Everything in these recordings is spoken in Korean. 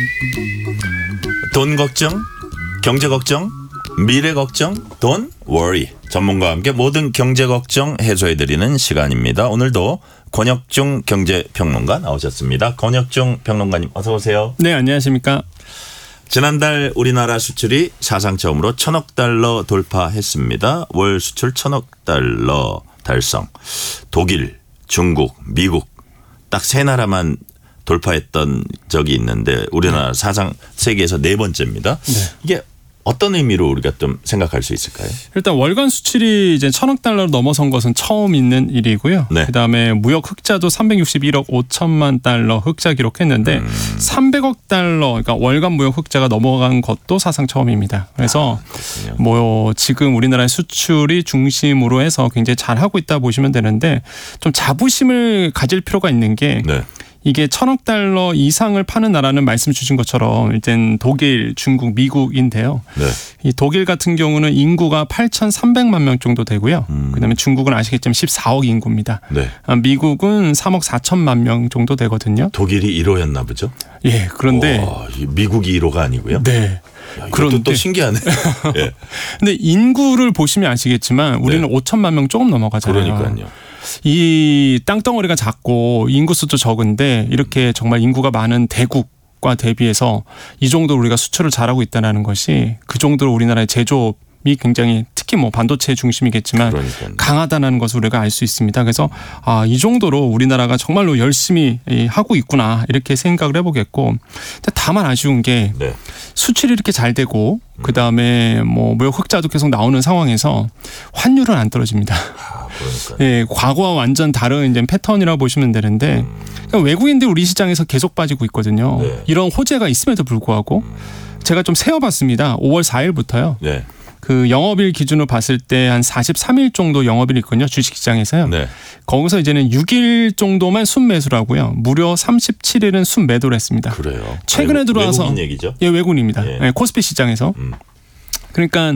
돈 걱정, 경제 걱정, 미래 걱정, Don't worry. 전문가와 함께 모든 경제 걱정 해소해드리는 시간입니다. 오늘도 권혁중 경제평론가 나오셨습니다. 권혁중 평론가님 어서 오세요. 네, 안녕하십니까. 지난달 우리나라 수출이 사상 처음으로 1,000억 달러 돌파했습니다. 월 수출 1,000억 달러 달성. 독일, 중국, 미국 딱 세 나라만 돌파했던 적이 있는데 우리나라 사상 세계에서 네 번째입니다. 네. 이게 어떤 의미로 우리가 좀 생각할 수 있을까요? 일단 월간 수출이 이제 1,000억 달러로 넘어선 것은 처음 있는 일이고요. 네. 그다음에 무역 흑자도 361억 5천만 달러 흑자 기록했는데 300억 달러, 그러니까 월간 무역 흑자가 넘어간 것도 사상 처음입니다. 그래서 뭐 지금 우리나라의 수출이 중심으로 해서 굉장히 잘하고 있다 보시면 되는데 좀 자부심을 가질 필요가 있는 게 네. 이게 1,000억 달러 이상을 파는 나라는 말씀 주신 것처럼 일단 독일, 중국, 미국인데요. 네. 이 독일 같은 경우는 인구가 8,300만 명 정도 되고요. 그다음에 중국은 아시겠지만 14억 인구입니다. 네. 미국은 3억 4천만 명 정도 되거든요. 독일이 1호였나 보죠? 예, 그런데 와, 미국이 1호가 아니고요? 네. 야, 그런데 또 신기하네. 예. 근데 인구를 보시면 아시겠지만 우리는 5천만 명 조금 넘어가잖아요. 그러니까요. 이 땅덩어리가 작고 인구수도 적은데 이렇게 정말 인구가 많은 대국과 대비해서 이 정도로 우리가 수출을 잘하고 있다는 것이 그 정도로 우리나라의 제조업이 굉장히 특히 뭐 반도체 중심이겠지만 그러니까요. 강하다는 것을 우리가 알 수 있습니다. 그래서 이 정도로 우리나라가 정말로 열심히 하고 있구나 이렇게 생각을 해보겠고, 근데 다만 아쉬운 게 네. 수출이 이렇게 잘 되고 그 다음에 뭐 무역 흑자도 계속 나오는 상황에서 환율은 안 떨어집니다. 그러니까요. 예, 과거와 완전 다른 이제 패턴이라고 보시면 되는데 그러니까 외국인들 우리 시장에서 계속 빠지고 있거든요. 네. 이런 호재가 있음에도 불구하고 제가 좀 세어봤습니다. 5월 4일부터요. 네. 그 영업일 기준으로 봤을 때 한 43일 정도 영업일이 있거든요. 주식시장에서요. 네. 거기서 이제는 6일 정도만 순매수를 하고요. 무려 37일은 순매도를 했습니다. 그래요. 최근에 들어와서 외국인 얘기죠? 예, 외국인입니다. 예. 예, 코스피 시장에서. 그러니까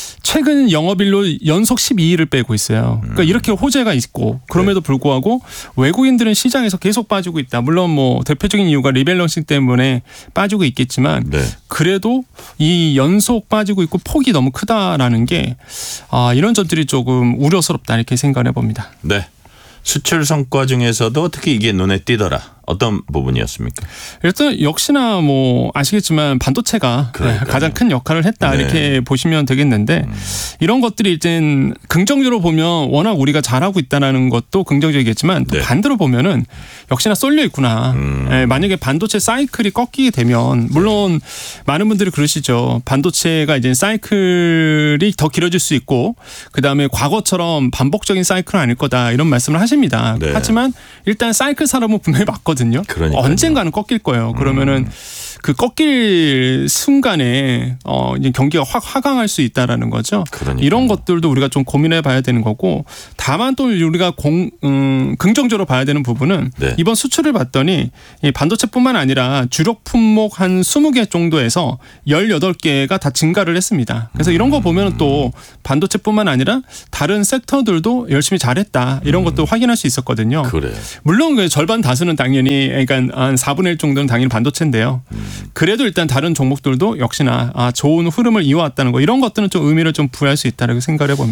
최근 영업일로 연속 12일을 빼고 있어요. 그러니까 이렇게 호재가 있고 그럼에도 불구하고 외국인들은 시장에서 계속 빠지고 있다. 물론 뭐 대표적인 이유가 리밸런싱 때문에 빠지고 있겠지만 네. 그래도 이 연속 빠지고 있고 폭이 너무 크다라는 게 이런 점들이 조금 우려스럽다 이렇게 생각을 해봅니다. 네. 수출 성과 중에서도 특히 이게 눈에 띄더라. 어떤 부분이었습니까? 일단 역시나 뭐 아시겠지만 반도체가 가장 큰 역할을 했다 네. 이렇게 보시면 되겠는데 이런 것들이 이제 긍정적으로 보면 워낙 우리가 잘하고 있다는 것도 긍정적이겠지만 또 네. 반대로 보면은 역시나 쏠려 있구나. 예, 만약에 반도체 사이클이 꺾이게 되면 물론 많은 분들이 그러시죠. 반도체가 이제 사이클이 더 길어질 수 있고 그 다음에 과거처럼 반복적인 사이클은 아닐 거다 이런 말씀을 하십니다. 네. 하지만 일단 사이클 사람은 분명히 맞거든요. 그러니까요. 언젠가는 꺾일 거예요. 그러면은 그 꺾일 순간에 이제 경기가 확 하강할 수 있다라는 거죠. 그러니까요. 이런 것들도 우리가 좀 고민해 봐야 되는 거고, 다만 또 우리가 긍정적으로 봐야 되는 부분은 네. 이번 수출을 봤더니 이 반도체뿐만 아니라 주력 품목 한 20개 정도에서 18개가 다 증가를 했습니다. 그래서 이런 거 보면 또 반도체뿐만 아니라 다른 섹터들도 열심히 잘했다 이런 것도 확인할 수 있었거든요. 그래요. 물론 그 절반 다수는 당연히 그러니까 한 4분의 1 정도는 당연히 반도체인데요. 그래도 일단 다른 종목들도 역시나 좋은 흐름을 이어왔다는 거 이런 것들은 좀 의미를 좀 부여할 수 있다고 생각을 해봅니다.